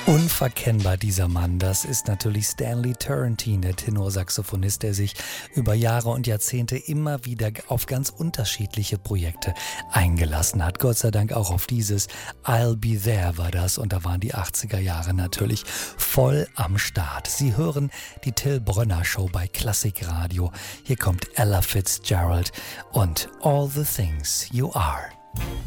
Unverkennbar dieser Mann, das ist natürlich Stanley Turrentine, der Tenorsaxophonist, der sich über Jahre und Jahrzehnte immer wieder auf ganz unterschiedliche Projekte eingelassen hat. Gott sei Dank auch auf dieses I'll Be There war das, und da waren die 80er Jahre natürlich voll am Start. Sie hören die Till Brönner Show bei Klassikradio. Hier kommt Ella Fitzgerald und All the Things You Are.